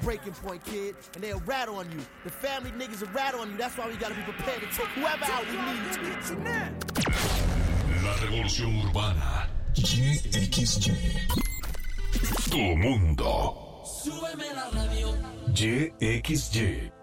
breaking point, kid, and they'll rat on you. The family niggas will rat on you. That's why we gotta be prepared to take whoever out we need to. La revolución urbana. YXY. Tu mundo. Súbeme la radio. YXY.